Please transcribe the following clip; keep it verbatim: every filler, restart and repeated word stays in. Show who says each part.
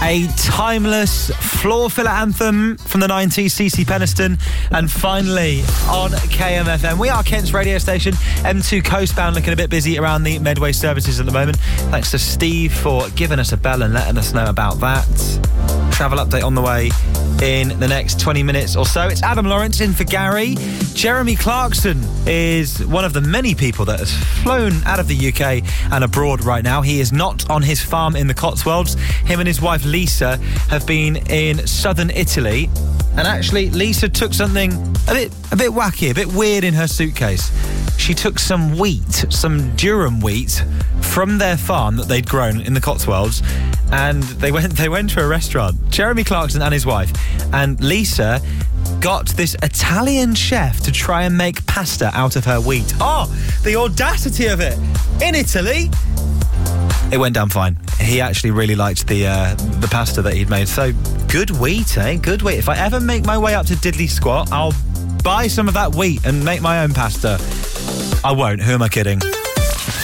Speaker 1: A timeless floor filler anthem from the nineties, C C Peniston. And finally, on K M F M, we are Kent's radio station. M two coastbound, looking a bit busy around the Medway services at the moment. Thanks to Steve for giving us a bell and letting us know about that. Travel update on the way in the next twenty minutes or so. It's Adam Lawrence in for Gary. Jeremy Clarkson is one of the many people that has flown out of the U K and abroad right now. He is not on his farm in the Cotswolds. Him and his wife Lisa have been in southern Italy. And actually, Lisa took something a bit a bit wacky, a bit weird in her suitcase. She took some wheat, some durum wheat, from their farm that they'd grown in the Cotswolds, and they went they went to a restaurant, Jeremy Clarkson and his wife, and Lisa got this Italian chef to try and make pasta out of her wheat. Oh, the audacity of it! In Italy! It went down fine. He actually really liked the uh, the pasta that he'd made. So, good wheat, eh? Good wheat. If I ever make my way up to Diddley Squat, I'll buy some of that wheat and make my own pasta. I won't. Who am I kidding?